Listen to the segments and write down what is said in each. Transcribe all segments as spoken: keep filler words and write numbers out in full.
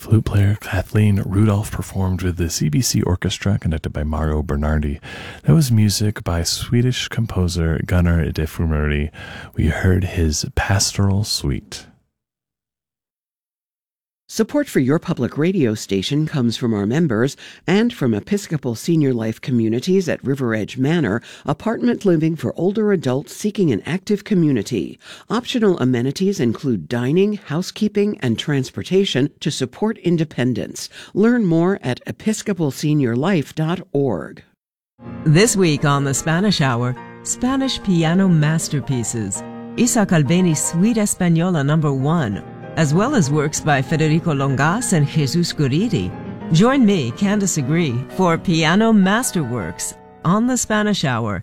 Flute player Kathleen Rudolph performed with the C B C Orchestra, conducted by Mario Bernardi. That was music by Swedish composer Gunnar de Fumeri. We heard his Pastoral Suite. Support for your public radio station comes from our members and from Episcopal Senior Life Communities at River Edge Manor, apartment living for older adults seeking an active community. Optional amenities include dining, housekeeping, and transportation to support independence. Learn more at episcopal senior life dot org. This week on the Spanish Hour, Spanish piano masterpieces, Isa Calveni's Suite Española number one, as well as works by Federico Longas and Jesus Guridi. Join me, Candace Agree, for Piano Masterworks on the Spanish Hour.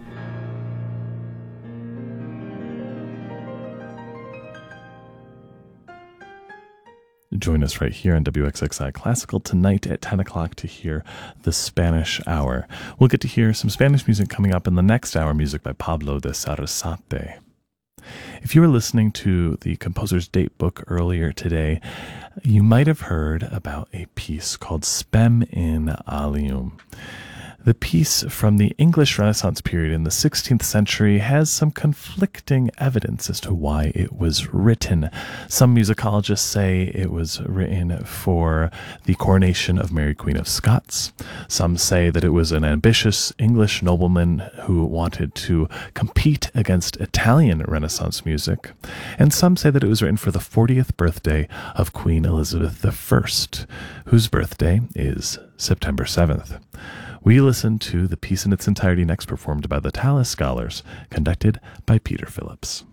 Join us right here on W X X I Classical tonight at ten o'clock to hear the Spanish Hour. We'll get to hear some Spanish music coming up in the next hour, music by Pablo de Sarasate. If you were listening to the composer's date book earlier today, you might have heard about a piece called Spem in Alium. The piece from the English Renaissance period in the sixteenth century has some conflicting evidence as to why it was written. Some musicologists say it was written for the coronation of Mary Queen of Scots. Some say that it was an ambitious English nobleman who wanted to compete against Italian Renaissance music. And some say that it was written for the fortieth birthday of Queen Elizabeth the First, whose birthday is September seventh. We listen to the piece in its entirety next, performed by the Tallis Scholars, conducted by Peter Phillips.